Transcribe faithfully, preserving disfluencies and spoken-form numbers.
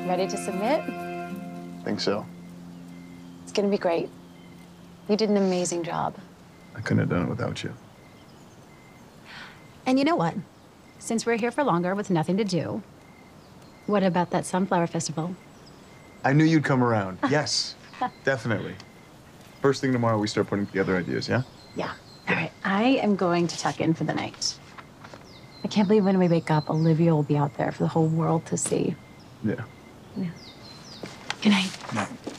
Ready to submit? Think so. It's gonna be great. You did an amazing job. I couldn't have done it without you. And you know what? Since we're here for longer with nothing to do, what about that Sunflower Festival? I knew you'd come around. Yes, definitely. First thing tomorrow, we start putting together ideas, yeah? Yeah. All right. I am going to tuck in for the night. I can't believe when we wake up, Olivia will be out there for the whole world to see. Yeah. Yeah. Good night. Night.